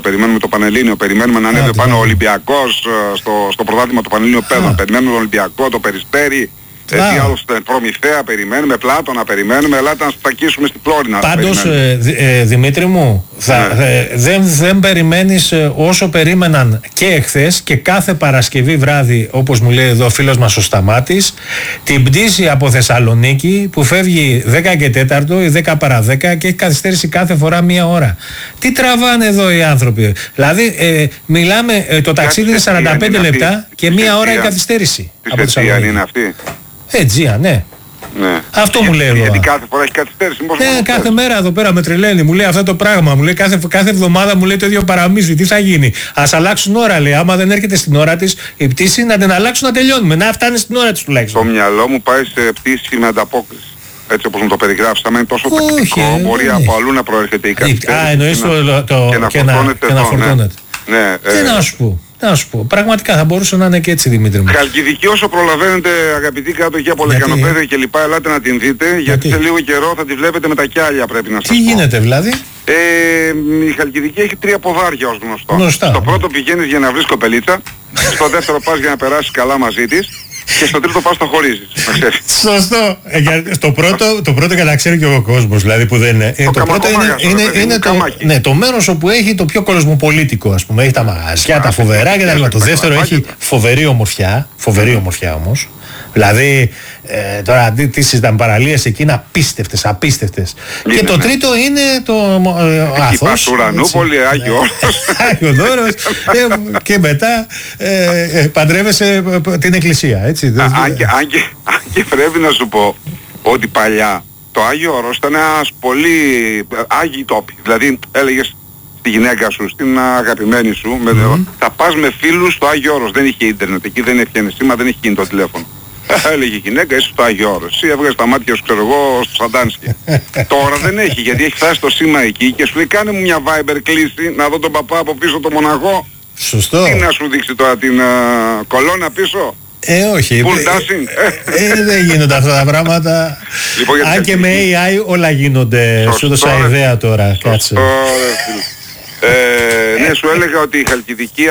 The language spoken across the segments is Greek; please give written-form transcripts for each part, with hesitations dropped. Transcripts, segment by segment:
περιμένουμε το Πανελλήνιο, περιμένουμε να ανέβει πάνω ο Ολυμπιακός στο πρωτάθλημα του Πανελλήνιου Παιδών, περιμένουμε τον Ολυμπιακό, το Περιστέρι. Τι άλλο, Προμηθέα περιμένουμε, Πλάτωνα περιμένουμε, ελάτε να στακίσουμε στην Φλόρινα. Πάντως, Δημήτρη μου, δεν περιμένεις όσο περίμεναν και εχθές και κάθε Παρασκευή βράδυ, όπως μου λέει εδώ ο φίλος μας ο Σταμάτης, την πτήση από Θεσσαλονίκη που φεύγει 10 και 4 ή 10 παρά 10 και έχει καθυστέρηση κάθε φορά μία ώρα. Τι τραβάνε εδώ οι άνθρωποι? Δηλαδή, μιλάμε, το ταξίδι είναι 45 λεπτά και μία ώρα η καθυστέρηση. Από Θεσσαλονίκη είναι αυτή. Αιτζία, ναι. Αυτό μου λέει εδώ. Γιατί κάθε φορά έχει καθυστέρηση. Ναι, κάθε μέρα εδώ πέρα με τρελαίνει. Μου λέει αυτό το πράγμα. Μου λέει κάθε εβδομάδα μου λέει το ίδιο παραμύθι. Τι θα γίνει? Ας αλλάξουν ώρα, λέει. Άμα δεν έρχεται στην ώρα της η πτήση, να την αλλάξουν να τελειώνουμε. Να φτάνει στην ώρα της τουλάχιστον. Το μυαλό μου πάει σε πτήση με ανταπόκριση. Έτσι όπως μου το περιγράφεις, θα μένει τόσο τακτικό. Μπορεί από αλλού να προέρχεται η καθυστέρηση. Εννοείς και να φορτώνεται. Ναι. Τι να σου πω. Να σου πω, πραγματικά θα μπορούσε να είναι και έτσι, Δημήτρη μου. Χαλκιδική, όσο προλαβαίνετε, αγαπητοί κάτοχοι από Λεκανοπέδια και λοιπά, ελάτε να την δείτε, γιατί σε λίγο καιρό θα τη βλέπετε με τα κιάλια, πρέπει να σας πω. Τι γίνεται δηλαδή? Η Χαλκιδική έχει 3 ποδάρια ως γνωστό. Στο πρώτο πηγαίνεις για να βρεις κοπελίτσα, στο δεύτερο πας για να περάσεις καλά μαζί της και στο τρίτο πας το χωρίζεις. Σωστό. Το πρώτο και να ξέρει και ο κόσμος, δηλαδή που δεν είναι. Το πρώτο είναι το μέρος όπου έχει το πιο κοσμοπολίτικο, ας πούμε. Έχει τα μαγαζιά, τα φοβερά κτλ. Το δεύτερο έχει φοβερή ομορφιά όμως. Δηλαδή, τώρα τι συζητάμε, παραλίες εκεί είναι απίστευτες. Και το τρίτο είναι το Άθος. Ουρανούπολη, Άγιο Δώρος. Και μετά παντρεύεσαι την εκκλησία, έτσι. Αν και πρέπει να σου πω ότι παλιά το Άγιο Όρος ήταν ένας πολύ άγιοι τόποι. Δηλαδή έλεγες στη γυναίκα σου, στην αγαπημένη σου, θα πας με φίλους στο Άγιο Όρος. Δεν είχε ίντερνετ, εκεί δεν έφτιανε σήμα, δεν είχε κινητό τηλέφωνο. Έλεγε η γυναίκα, είσαι στο Άγιο Όρος. Εσύ έβγαζες τα μάτια σου, ξέρω εγώ, στο Σαντάνσκι. Τώρα δεν έχει, γιατί έχει φτάσει το σήμα εκεί και σου λέει κάνε μου μια Viber κλίση να δω τον παπά από πίσω το μοναχό. Σωστό. Τι να σου δείξει τώρα, την κολόνα πίσω? Όχι. Δεν γίνονται αυτά τα πράγματα. Λοιπόν, αν και με AI όλα γίνονται. Σου δώσα ιδέα τώρα. Κάτσε. Ναι, σου έλεγα ότι η Χαλκιδική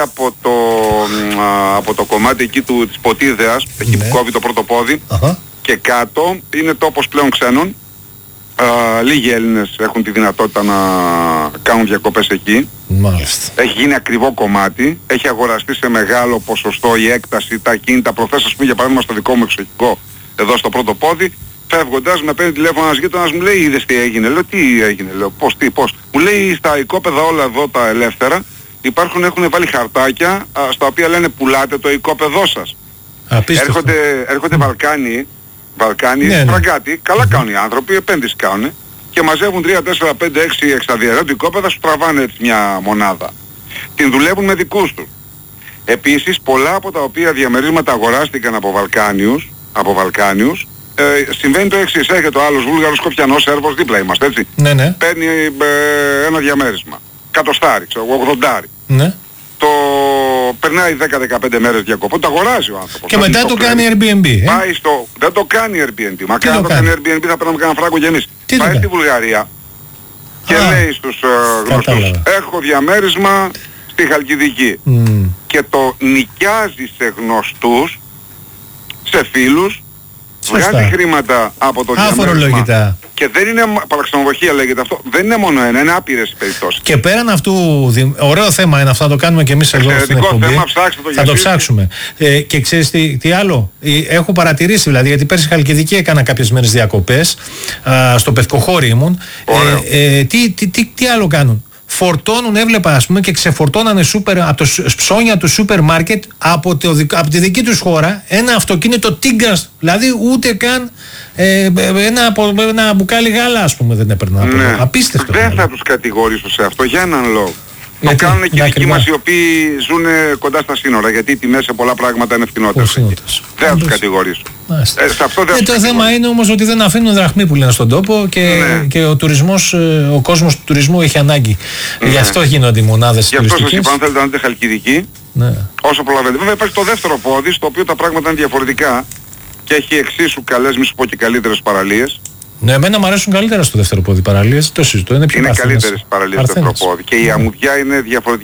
από το κομμάτι εκεί της Ποτίδεας, εκεί που κόβει το πρώτο πόδι, και κάτω είναι τόπος πλέον ξένων. Λίγοι Έλληνες έχουν τη δυνατότητα να κάνουν διακοπές εκεί. Μάλιστα. Έχει γίνει ακριβό κομμάτι, έχει αγοραστεί σε μεγάλο ποσοστό η έκταση, τα κίνητα. Προχθές, ας πούμε, για παράδειγμα στο δικό μου εξοχικό, εδώ στο πρώτο πόδι, φεύγοντας με παίρνει τηλέφωνο ένας γείτονας, μου λέει είδες τι έγινε? Λέω τι έγινε? Λέω πώς? Μου λέει στα οικόπεδα όλα εδώ τα ελεύθερα έχουν βάλει χαρτάκια στα οποία λένε πουλάτε το οικόπεδό σας. Έρχονται Βαλκάνοι, φραγκάτι, καλά κάνουν οι άνθρωποι, επένδυση κάνουν και μαζεύουν 3, 4, 5, 6 εξαδιαιρέτου οικόπεδα, σου τραβάνε έτσι μια μονάδα. Την δουλεύουν με δικούς τους. Επίσης πολλά από τα οποία διαμερίσματα αγοράστηκαν από Βαλκάνιους, συμβαίνει το εξής, έρχεται ο άλλος Βούλγαρος, Σκοπιανός, Σέρβος, δίπλα είμαστε, έτσι. Ναι. Παίρνει ένα διαμέρισμα, 100, ξέρω, 80. Ναι. Το περνάει 10-15 μέρες διακοπών, το αγοράζει ο άνθρωπος. Και μετά το κάνει Airbnb. Δεν το κάνει Airbnb. Μακάρι να το κάνει Airbnb θα παίρνουμε κανένα φράγκο κι εμείς. Πάει στη Βουλγαρία και λέει στους γνωστούς, έχω διαμέρισμα στη Χαλκιδική. Και το νοικιάζει σε γνωστούς, σε φίλους, βγάζει χρήματα από το διαμέρισμα. Και δεν είναι παραξενοδοχεία λέγεται αυτό, δεν είναι μόνο ένα, είναι άπειρες οι περιπτώσεις. Και πέραν αυτού, ωραίο θέμα είναι αυτό, θα το κάνουμε και εμείς εδώ στην εκπομπή. Θέμα, ψάξτε το, θα το ψάξουμε. Και ξέρεις τι άλλο, έχω παρατηρήσει δηλαδή, γιατί πέρσι Χαλκιδική έκανα κάποιες μέρες διακοπές, στο Πευκοχώρι ήμουν. Τι άλλο κάνουν? Φορτώνουν, έβλεπα ας πούμε, και ξεφορτώνανε από το ψώνια του σούπερ μάρκετ από τη δική τους χώρα ένα αυτοκίνητο Τίγκας, δηλαδή ούτε καν ένα μπουκάλι γάλα, ας πούμε, δεν έπαιρναν από εδώ. Απίστευτο. Δεν θα τους κατηγορήσω σε αυτό για έναν λόγο. Το κάνουν και οι δικοί μας οι οποίοι ζουν κοντά στα σύνορα, γιατί οι τιμές σε πολλά πράγματα είναι φθηνότερες. Δεν θα τους κατηγορήσω. Το θέμα είναι όμως ότι δεν αφήνουν δραχμή που λένε στον τόπο και ο τουρισμός, ο κόσμος του τουρισμού έχει ανάγκη. Γι' αυτό γίνονται οι μονάδες τουριστικές. Γι' αυτό σας είπα, αν θέλετε να δείτε Χαλκιδική, όσο προλαβαίνετε. Βέβαια υπάρχει το δεύτερο πόδι, στο οποίο τα πράγματα είναι διαφορετικά και έχει εξίσου καλές, μη σου πω και καλύτερες παραλίες. Ναι, εμένα μου αρέσουν καλύτερα στο δεύτερο πόδι παραλίες, το συζητώ, είναι πιο καλύτερες παραλίες στο δεύτερο πόδι και η αμμουδιά είναι διαφορετική.